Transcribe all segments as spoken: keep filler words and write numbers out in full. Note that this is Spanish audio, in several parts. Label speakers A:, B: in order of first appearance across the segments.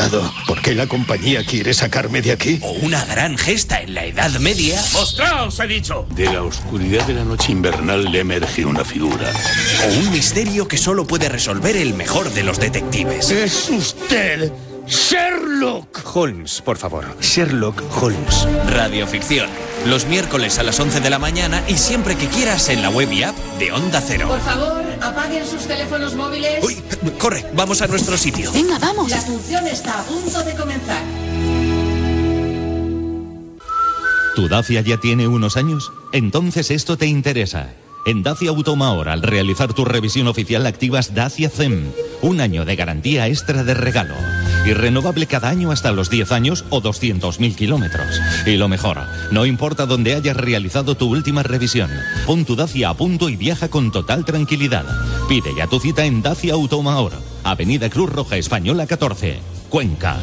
A: pasado? ¿Por qué la compañía quiere sacarme de aquí?
B: O una gran gesta en la Edad Media.
C: ¡Mostraos, he dicho!
D: De la oscuridad de la noche invernal le emerge una figura.
B: O un misterio que solo puede resolver el mejor de los detectives.
A: ¡Es usted Sherlock
B: Holmes, por favor. Sherlock Holmes. Radioficción. Los miércoles a las once de la mañana y siempre que quieras en la web y app de Onda Cero.
E: Por favor, apaguen sus teléfonos móviles.
B: Uy, corre, vamos a nuestro sitio.
E: Venga, vamos. La función está a punto de comenzar.
F: ¿Tu Dacia ya tiene unos años? Entonces esto te interesa. En Dacia Automahor, al realizar tu revisión oficial, activas Dacia C E M. Un año de garantía extra de regalo. Y renovable cada año hasta los diez años o doscientos mil kilómetros. Y lo mejor, no importa dónde hayas realizado tu última revisión. Pon tu Dacia a punto y viaja con total tranquilidad. Pide ya tu cita en Dacia Automahor. Avenida Cruz Roja Española catorce, Cuenca.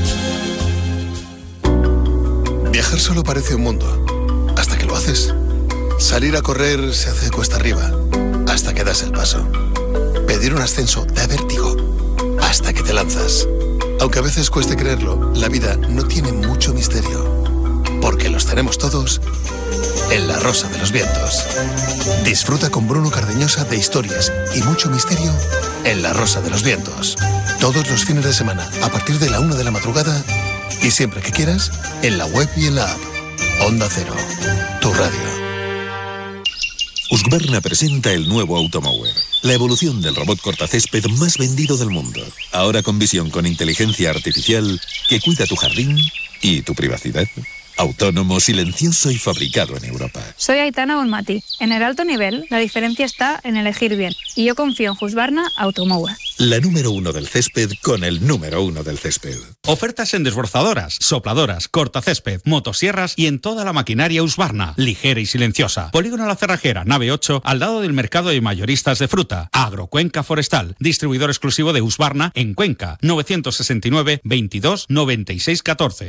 G: Viajar solo parece un mundo, hasta que lo haces. Salir a correr se hace cuesta arriba, hasta que das el paso. Pedir un ascenso da vértigo, hasta que te lanzas. Aunque a veces cueste creerlo, la vida no tiene mucho misterio, porque los tenemos todos en La Rosa de los Vientos. Disfruta con Bruno Cardeñosa de historias y mucho misterio en La Rosa de los Vientos. Todos los fines de semana, a partir de la una de la madrugada, y siempre que quieras, en la web y en la app. Onda Cero, tu radio.
H: Husqvarna presenta el nuevo Automower, la evolución del robot cortacésped más vendido del mundo. Ahora con visión con inteligencia artificial que cuida tu jardín y tu privacidad. Autónomo, silencioso y fabricado en Europa.
I: Soy Aitana Bonmati. En el alto nivel, la diferencia está en elegir bien. Y yo confío en Husqvarna Automower.
H: La número uno del césped con el número uno del césped.
J: Ofertas en desbrozadoras, sopladoras, cortacésped, motosierras y en toda la maquinaria Husqvarna. Ligera y silenciosa. Polígono La Cerrajera, nave ocho, al lado del mercado de mayoristas de fruta. Agrocuenca Forestal. Distribuidor exclusivo de Husqvarna en Cuenca. novecientos sesenta y nueve, veintidós, noventa y seis, catorce.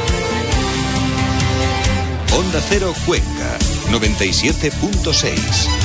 K: Onda Cero Cuenca, noventa y siete punto seis.